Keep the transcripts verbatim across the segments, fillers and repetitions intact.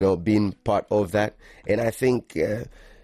know, being part of that. And I think uh,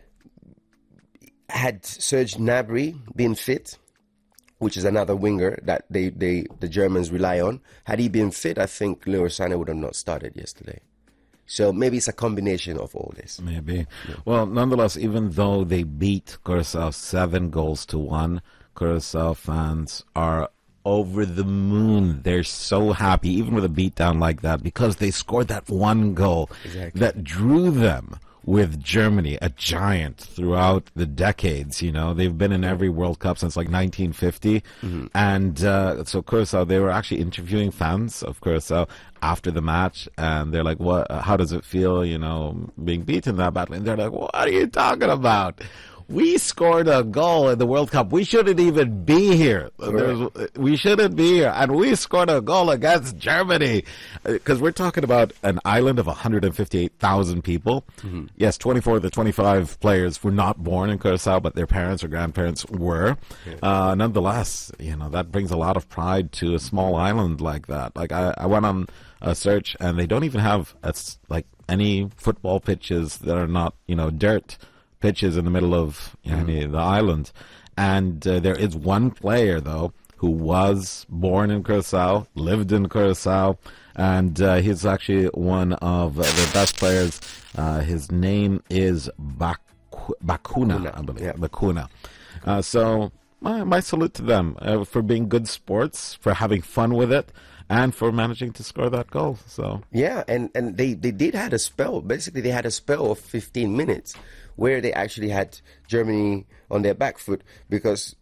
had Serge Gnabry been fit, which is another winger that they, they the Germans rely on, had he been fit, I think Leroy Sané would have not started yesterday. So maybe it's a combination of all this. Maybe. Yeah. Well, nonetheless, even though they beat Curaçao seven goals to one, Curaçao fans are over the moon. They're so happy, even with a beatdown like that, because they scored that one goal exactly. that drew them with Germany, a giant throughout the decades. You know, they've been in every World Cup since like nineteen fifty. Mm-hmm. And uh, so Curaçao, they were actually interviewing fans of Curaçao after the match, and they're like, "What? How does it feel, you know, being beaten that badly?" And they're like, "What are you talking about? We scored a goal in the World Cup. We shouldn't even be here. Right. We shouldn't be here. And we scored a goal against Germany." Because we're talking about an island of one hundred fifty-eight thousand people. Mm-hmm. Yes, twenty-four of the twenty-five players were not born in Curaçao, but their parents or grandparents were. Yeah. Uh, nonetheless, you know, that brings a lot of pride to a small island like that. Like, I, I went on a search, and they don't even have, a, like, any football pitches that are not, you know, dirt pitches in the middle of you know, mm. the island. And uh, there is one player, though, who was born in Curaçao, lived in Curaçao, and uh, he's actually one of uh, the best players. Uh, his name is Bak- Bacuna, I believe. Yeah. Bacuna. Uh, so my, my salute to them uh, for being good sports, for having fun with it, and for managing to score that goal. So yeah, and, and they, they did had a spell. Basically, they had a spell of fifteen minutes where they actually had Germany on their back foot, because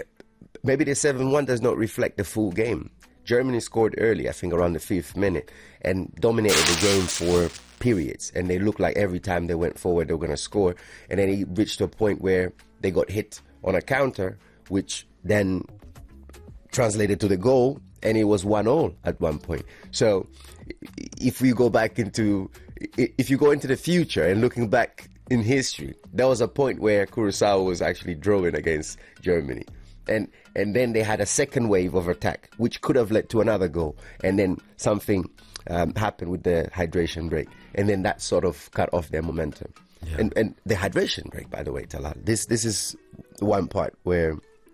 maybe the seven one does not reflect the full game. Germany scored early, I think around the fifth minute, and dominated the game for periods. And they looked like every time they went forward, they were going to score. And then it reached to a point where they got hit on a counter, which then translated to the goal, and it was one all at one point. So if we go back into, if you go into the future and looking back in history, there was a point where Curaçao was actually drawing against Germany. And and then they had a second wave of attack, which could have led to another goal. And then something um, happened with the hydration break. And then that sort of cut off their momentum. Yeah. And and the hydration break, by the way, Talal, this this is one part where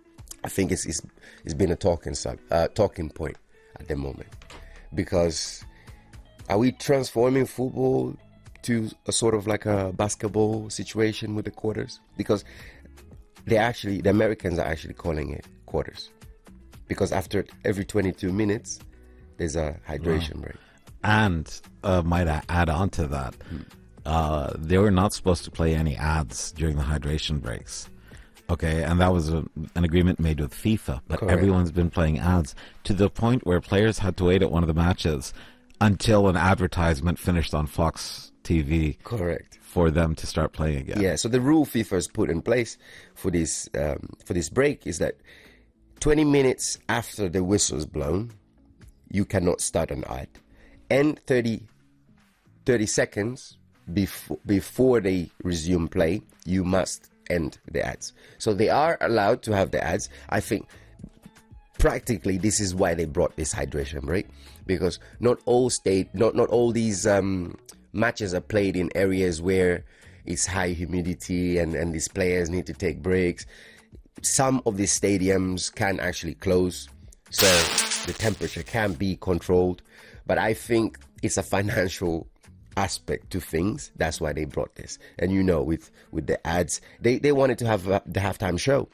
I think it's it's, it's been a talking sub, uh, talking point at the moment. Because are we transforming football to a sort of like a basketball situation with the quarters? Because they actually, the Americans are actually calling it quarters. Because after every twenty-two minutes, there's a hydration wow. break. And uh, might I add on to that, hmm. uh, they were not supposed to play any ads during the hydration breaks. Okay, and that was a, an agreement made with FIFA. But Correct. Everyone's been playing ads to the point where players had to wait at one of the matches until an advertisement finished on Fox T V. Correct. For them to start playing again. Yeah, so the rule FIFA has put in place for this um, for this break is that twenty minutes after the whistle's blown, you cannot start an ad. And thirty, thirty seconds before, before they resume play, you must end the ads. So they are allowed to have the ads. I think practically this is why they brought this hydration break, because not all state, not, not all these... Um, matches are played in areas where it's high humidity and, and these players need to take breaks. Some of these stadiums can actually close, so the temperature can be controlled. But I think it's a financial aspect to things. That's why they brought this. And you know, with, with the ads, they, they wanted to have a, the halftime show.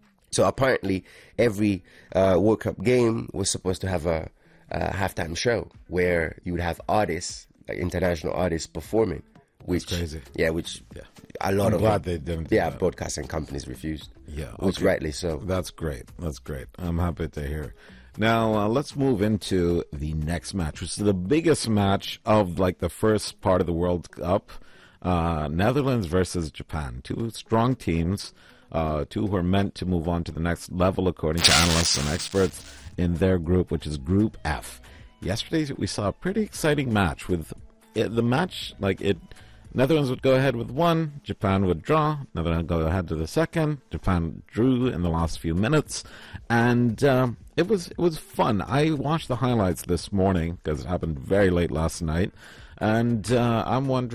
So apparently every uh, World Cup game was supposed to have a, a halftime show where you would have artists, like international artists performing, which That's crazy. Yeah, which yeah. a lot I'm of glad they didn't. Yeah, do broadcasting companies refused. Yeah, which okay. rightly so. That's great. That's great. I'm happy to hear. Now uh, let's move into the next match, which is the biggest match of like the first part of the World Cup. Uh, Netherlands versus Japan. Two strong teams. Uh, two who are meant to move on to the next level, according to analysts and experts in their group, which is Group F. Yesterday, we saw a pretty exciting match with it, the match, like it, Netherlands would go ahead with one, Japan would draw, Netherlands would go ahead to the second, Japan drew in the last few minutes, and um, it was it was fun. I watched the highlights this morning, because it happened very late last night, and uh, I'm wondering